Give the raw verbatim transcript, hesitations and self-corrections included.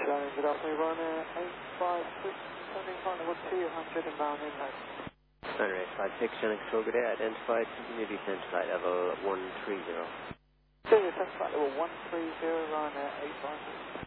Darling, good afternoon, Ryanair eight five six, sending flight level two hundred and bound inland. Ryanair eight five six, Shannon Control, good day, identified, continue descent flight level one three zero. Continue descent flight level one three zero, Ryanair eight five six.